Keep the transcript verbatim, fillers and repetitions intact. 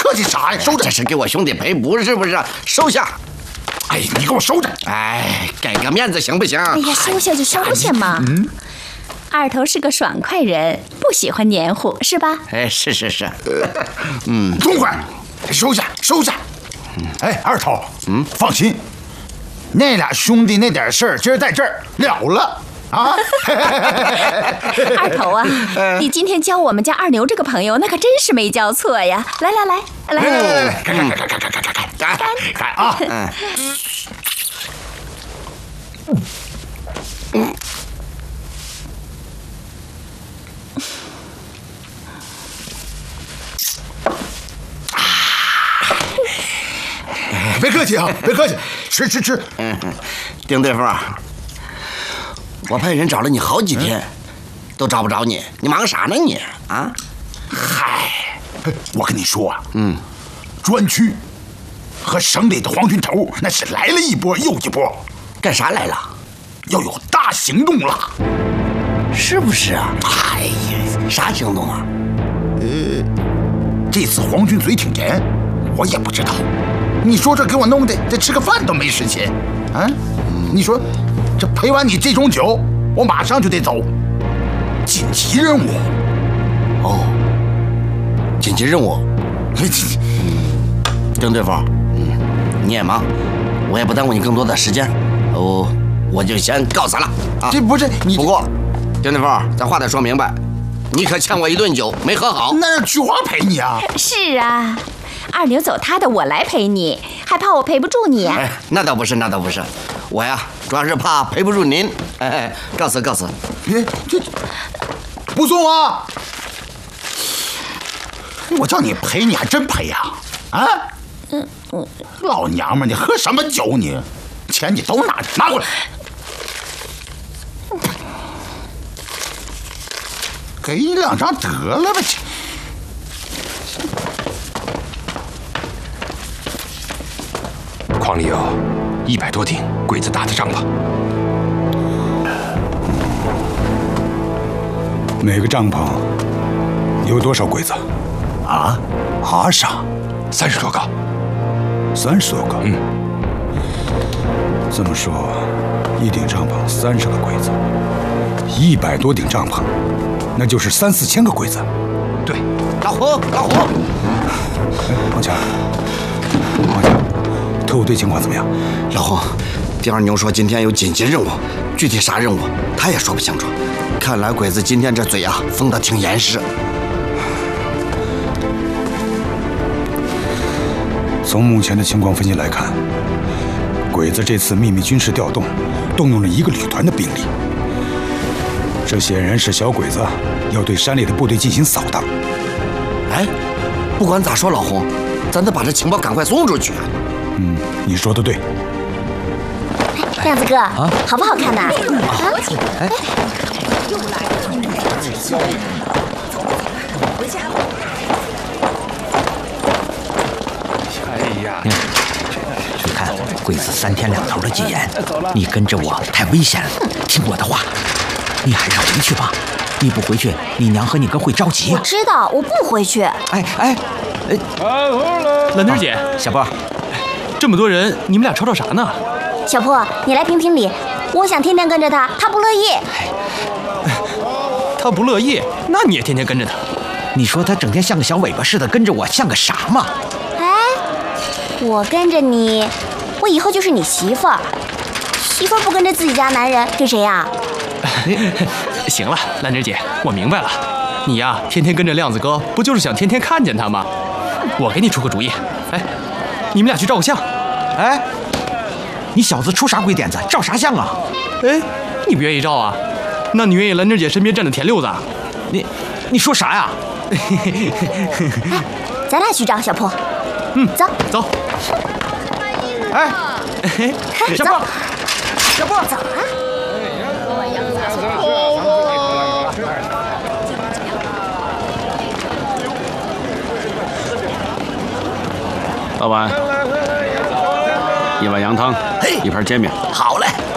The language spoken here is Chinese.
客气啥呀？收着， 这是给我兄弟赔，不是不是，收下。 哎，你给我收着。 哎，给个面子行不行？ 哎呀，收下就收下嘛。嗯，二头是个爽快人，不喜欢黏糊，是吧？ 哎，是是是。 嗯，痛快，收下收下。哎，二头，嗯，放心，那俩兄弟那点事儿，今儿在这儿了了。啊， 二头啊，你今天教我们家二牛这个朋友，那可真是没教错呀！来来来来来来， 干干干干干干干干干干干啊！嗯嗯。别客气啊，别客气，吃吃吃。 嗯，丁对付。我派人找了你好几天，都找不着你，你忙啥呢你？啊？ 嗨，我跟你说啊，嗯，专区和省里的皇军头那是来了一波又一波， 干啥来了？ 要有大行动了， 是不是啊？哎呀，啥行动啊？ 呃，这次皇军嘴挺严，我也不知道。你说这给我弄的，这吃个饭都没时间，啊？你说。这陪完你这种酒，我马上就得走。紧急任务。 哦，紧急任务。丁对付，嗯，你也忙，我也不耽误你更多的时间。哦，我就先告辞了啊。 这不是你。 不过，丁对付，咱话得说明白，你可欠我一顿酒，没喝好。 那菊花陪你啊。 是啊，二牛走他的，我来陪你，还怕我陪不住你呀？ 哎，那倒不是，那倒不是。我呀，主要是怕陪不住您。哎哎，告辞告辞。 哎，这不送啊！我叫你陪，你还真陪呀？啊？嗯嗯。老娘们，你喝什么酒你？钱你都拿拿过来。给你两张得了吧， 矿里有一百多顶鬼子搭的帐篷， 每个帐篷有多少鬼子？ 啊？ 啊啥？ 三十多个。 三十多个？ 嗯。 这么说，一顶帐篷三十个鬼子，一百多顶帐篷，那就是三四千个鬼子。 对。 老胡，老胡。 哎，王强，王强。特务队情况怎么样？ 老胡，丁二牛说今天有紧急任务，具体啥任务他也说不清楚。看来鬼子今天这嘴啊封得挺严实。 从目前的情况分析来看，鬼子这次秘密军事调动，动用了一个旅团的兵力。这显然是小鬼子要对山里的部队进行扫荡。 哎，不管咋说，老胡，咱得把这情报赶快送出去啊！ 嗯，你说的对。 亮子哥，啊、好不好看呐？啊！哎， 又来了！回家。 哎呀， 嗯，你看，鬼子三天两头的戒严，你跟着我太危险了，听我的话，你还是回去吧。你不回去，你娘和你哥会着急。 我知道，我不回去。 哎哎哎！ 兰妮姐， 小波。 这么多人，你们俩吵吵啥呢？ 小破，你来评评理。我想天天跟着他，他不乐意。 他不乐意，那你也天天跟着他。 你说他整天像个小尾巴似的跟着我，像个啥嘛？ 哎，我跟着你，我以后就是你媳妇儿。媳妇儿不跟着自己家男人，跟谁呀？ 行了，兰妮姐，我明白了。你呀，天天跟着亮子哥，不就是想天天看见他吗？我给你出个主意，哎。你们俩去照个相， 哎，你小子出啥鬼点子？照啥相啊？ 哎，你不愿意照啊？那你愿意兰妮姐身边站着田六子？ 你，你说啥呀？ 哎，咱俩去照小破。 嗯， 走走。 哎，小破，小破， 走啊！ 老板，一碗羊汤，一盘煎饼。 好嘞。